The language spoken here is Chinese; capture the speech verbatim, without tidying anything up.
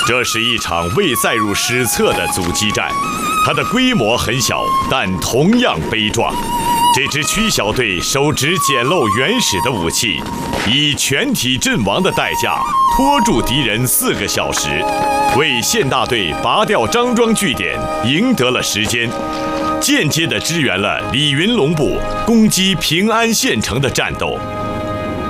这是一场未载入史册的阻击战，它的规模很小，但同样悲壮。这支区小队手执简陋原始的武器，以全体阵亡的代价拖住敌人四个小时，为县大队拔掉张庄据点赢得了时间，间接地支援了李云龙部攻击平安县城的战斗。